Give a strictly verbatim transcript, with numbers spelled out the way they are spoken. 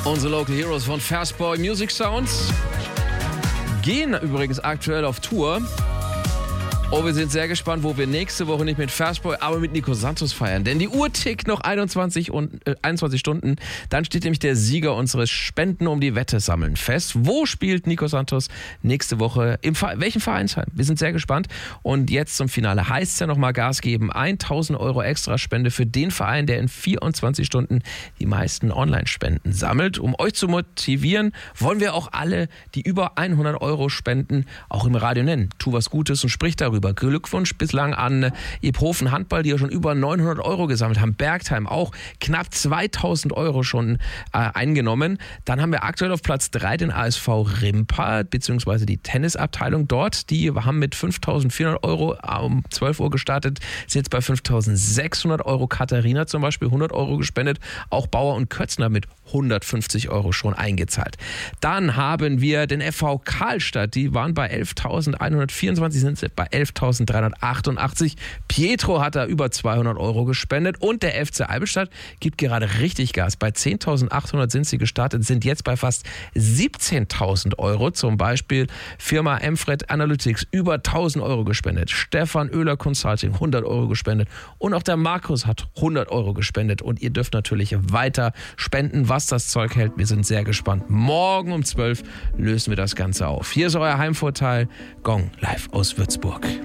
Unsere Local Heroes von Fastboy Music Sounds gehen übrigens aktuell auf Tour. Oh, wir sind sehr gespannt, wo wir nächste Woche nicht mit Fastboy, aber mit Nico Santos feiern. Denn die Uhr tickt noch einundzwanzig, und, äh, einundzwanzig Stunden. Dann steht nämlich der Sieger unseres Spenden um die Wette sammeln fest. Wo spielt Nico Santos nächste Woche? Im Ver- welchem Vereinsheim? Wir sind sehr gespannt. Und jetzt zum Finale heißt es ja nochmal Gas geben. tausend Euro extra Spende für den Verein, der in vierundzwanzig Stunden die meisten Online-Spenden sammelt. Um euch zu motivieren, wollen wir auch alle, die über hundert Euro spenden, auch im Radio nennen. Tu was Gutes und sprich darüber. Glückwunsch bislang an Iphofen Handball, die ja schon über neunhundert Euro gesammelt haben. Bergheim auch knapp zweitausend Euro schon äh, eingenommen. Dann haben wir aktuell auf Platz drei den A S V Rimpa, beziehungsweise die Tennisabteilung dort. Die haben mit fünftausendvierhundert Euro um zwölf Uhr gestartet, ist jetzt bei fünftausendsechshundert Euro. Katharina zum Beispiel hundert Euro gespendet. Auch Bauer und Kötzner mit hundertfünfzig Euro schon eingezahlt. Dann haben wir den F V Karlstadt, die waren bei elftausendeinhundertvierundzwanzig, sind bei elftausenddreihundertachtundachtzig. Pietro hat da über zweihundert Euro gespendet und der F C Eibenstadt gibt gerade richtig Gas. Bei zehntausendachthundert sind sie gestartet, sind jetzt bei fast siebzehntausend Euro. Zum Beispiel Firma Emfred Analytics über tausend Euro gespendet. Stefan Oehler Consulting hundert Euro gespendet und auch der Markus hat hundert Euro gespendet. Und ihr dürft natürlich weiter spenden, was das Zeug hält. Wir sind sehr gespannt. Morgen um zwölf lösen wir das Ganze auf. Hier ist euer Heimvorteil. Gong live aus Würzburg.